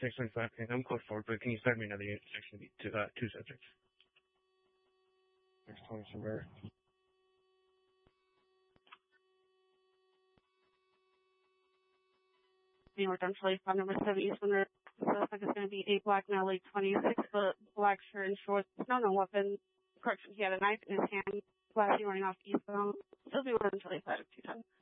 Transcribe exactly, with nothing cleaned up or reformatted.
six twenty-five, I'm code four, but can you start me another unit? It's going to be two, uh, two subjects. six twenty somewhere. New York on five number seven East Winter. The suspect is going to be a black male, like twenty-six foot, black shirt and shorts, no, no weapon. Correction, he had a knife in his hand, flashing running off eastbound. Still be one twenty-five, two ten.